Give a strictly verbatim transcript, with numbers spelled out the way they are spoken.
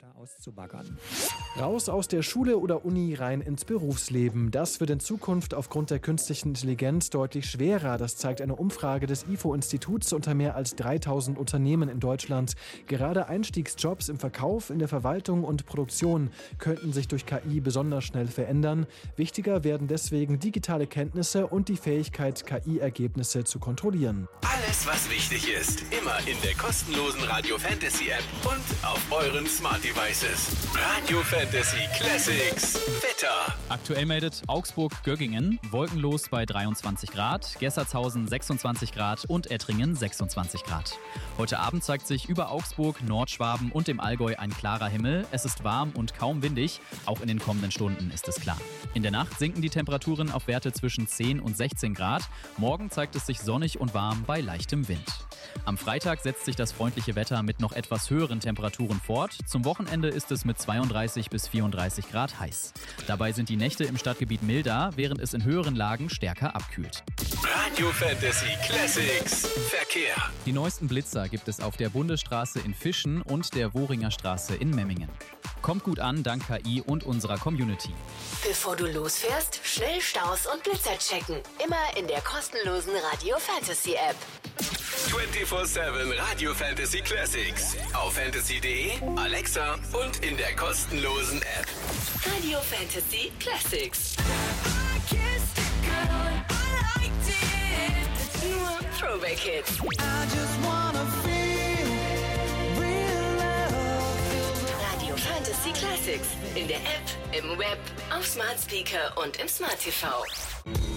weiter auszubaggern. Raus aus der Schule oder Uni, rein ins Berufsleben. Das wird in Zukunft aufgrund der künstlichen Intelligenz deutlich schwerer. Das zeigt eine Umfrage des I F O-Instituts unter mehr als dreitausend Unternehmen in Deutschland. Gerade Einstiegsjobs im Verkauf, in der Verwaltung und Produktion könnten sich durch K I besonders schnell verändern. Wichtiger werden deswegen digitale Kenntnisse und die Fähigkeit, K I-Ergebnisse zu kontrollieren. Alles, was wichtig ist, immer in der kostenlosen Radio Fantasy App und auf euren Smart Devices. Radio Fantasy Classics Wetter. Aktuell meldet Augsburg-Göggingen wolkenlos bei dreiundzwanzig Grad, Gessertshausen sechsundzwanzig Grad und Ettringen sechsundzwanzig Grad. Heute Abend zeigt sich über Augsburg, Nordschwaben und dem Allgäu ein klarer Himmel. Es ist warm und kaum windig. Auch in den kommenden Stunden ist es klar. In der Nacht sinken die Temperaturen auf Werte zwischen zehn und sechzehn Grad. Morgen zeigt es sich sonnig und warm bei leichtem Wind. Am Freitag setzt sich das freundliche Wetter mit noch etwas höheren Temperaturen fort. Zum Wochenende ist es mit zweiunddreißig bis vierunddreißig Grad heiß. Dabei sind die Nächte im Stadtgebiet milder, während es in höheren Lagen stärker abkühlt. Radio Fantasy Classics Verkehr. Die neuesten Blitzer gibt es auf der Bundesstraße in Fischen und der Wohringer Straße in Memmingen. Kommt gut an, dank K I und unserer Community. Bevor du losfährst, schnell Staus und Blitzer checken. Immer in der kostenlosen Radio Fantasy App. vierundzwanzig sieben Radio Fantasy Classics. Auf fantasy punkt de, Alexa und in der kostenlosen App. Radio Fantasy Classics. Nur Throwback Hits. Radio Fantasy Classics. In der App, im Web, auf Smart Speaker und im Smart T V.